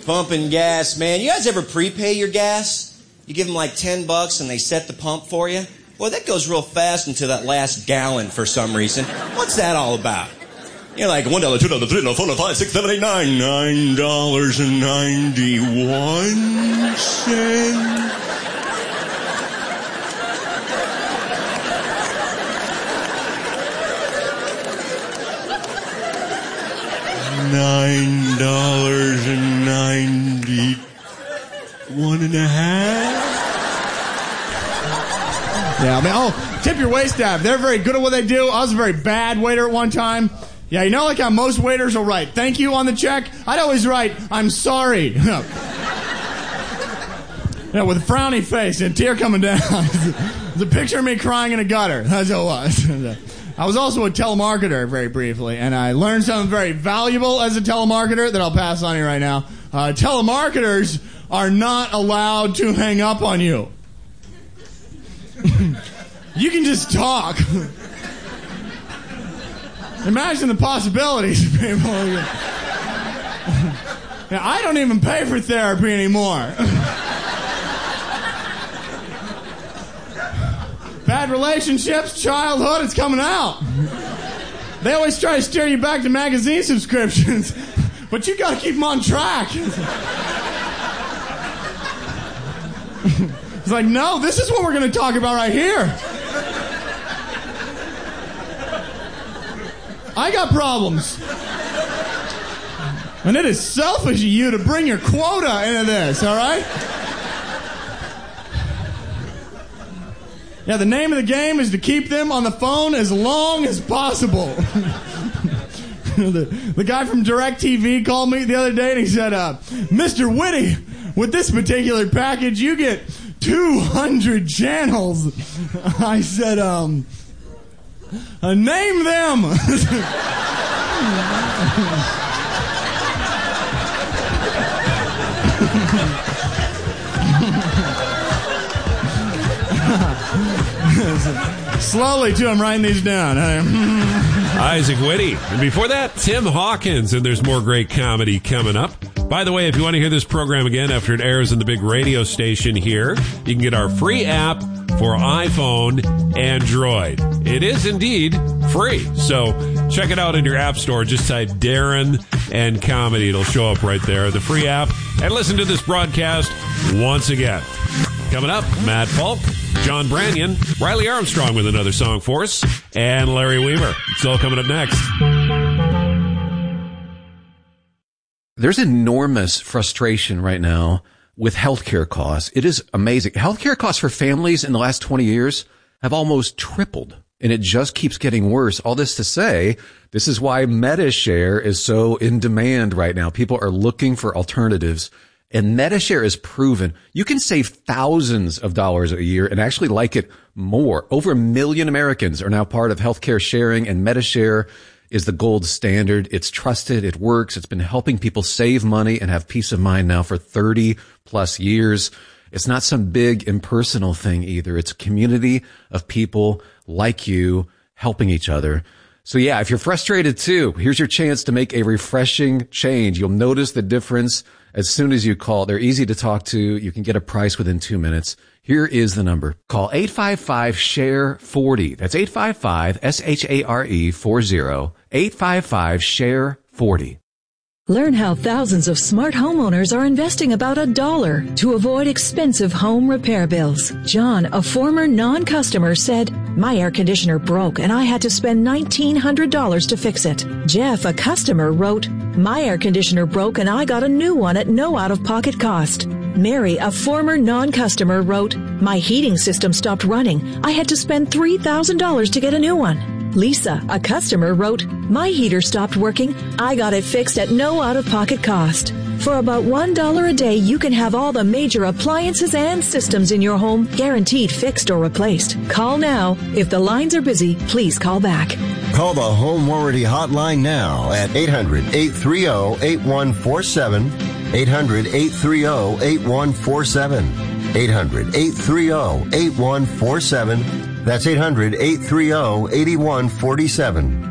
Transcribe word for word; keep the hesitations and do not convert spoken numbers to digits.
Pumping gas, man. You guys ever prepay your gas? You give them like ten bucks and they set the pump for you? Well, that goes real fast into that last gallon for some reason. What's that all about? You're like, one dollar, two dollars, three dollars, four dollars, five, six, seven, eight, nine, nine dollars and ninety-one cents. Nine dollars and ninety-one and a half. Yeah, I mean, oh, tip your wait staff. They're very good at what they do. I was a very bad waiter at one time. Yeah, you know like how most waiters will write, thank you on the check? I'd always write, I'm sorry. Yeah, with a frowny face and a tear coming down. It's a picture of me crying in a gutter. That's what it was. I was also a telemarketer very briefly, and I learned something very valuable as a telemarketer that I'll pass on you right now. Uh, telemarketers are not allowed to hang up on you. You can just talk. Imagine the possibilities, people. Yeah, I don't even pay for therapy anymore. Bad relationships, childhood, it's coming out. They always try to steer you back to magazine subscriptions, but you got to keep them on track. It's like, no, this is what we're going to talk about right here. I got problems. And it is selfish of you to bring your quota into this, all right? Yeah, the name of the game is to keep them on the phone as long as possible. the, the guy from DirecTV called me the other day and he said, uh, Mister Whitty, with this particular package, you get two hundred channels. I said, um, uh, name them. Slowly, too, I'm writing these down. Isaac Whitty. And before that, Tim Hawkins, and there's more great comedy coming up. By the way, if you want to hear this program again after it airs in the big radio station here, you can get our free app for iPhone, Android. It is indeed free. So check it out in your app store. Just type Darren and Comedy. It'll show up right there. The free app. And listen to this broadcast once again. Coming up, Matt Falk, John Branyan, Riley Armstrong with another song for us, and Larry Weaver. It's all coming up next. There's enormous frustration right now with healthcare costs. It is amazing. Healthcare costs for families in the last twenty years have almost tripled, and it just keeps getting worse. All this to say, this is why MediShare is so in demand right now. People are looking for alternatives, and MediShare is proven you can save thousands of dollars a year and actually like it more. Over a million Americans are now part of healthcare sharing, and MediShare is the gold standard. It's trusted. It works. It's been helping people save money and have peace of mind now for thirty plus years. It's not some big impersonal thing either. It's a community of people like you helping each other. So yeah, if you're frustrated too, here's your chance to make a refreshing change. You'll notice the difference as soon as you call. They're easy to talk to. You can get a price within two minutes. Here is the number. Call eight five five, S H A R E, forty. That's eight five five, S H A R E, forty. eight five five, S H A R E, forty. Learn how thousands of smart homeowners are investing about a dollar to avoid expensive home repair bills. John, a former non-customer, said, "My air conditioner broke and I had to spend nineteen hundred dollars to fix it." Jeff, a customer, wrote, "My air conditioner broke and I got a new one at no out-of-pocket cost." Mary, a former non-customer, wrote, "My heating system stopped running. I had to spend three thousand dollars to get a new one." Lisa, a customer, wrote, "My heater stopped working. I got it fixed at no out-of-pocket cost." For about one dollar a day, you can have all the major appliances and systems in your home guaranteed fixed or replaced. Call now. If the lines are busy, please call back. Call the Home Warranty Hotline now at eight hundred, eight three zero, eight one four seven. eight hundred, eight three zero, eight one four seven. eight hundred, eight three zero, eight one four seven. That's eight hundred, eight three zero, eight one four seven.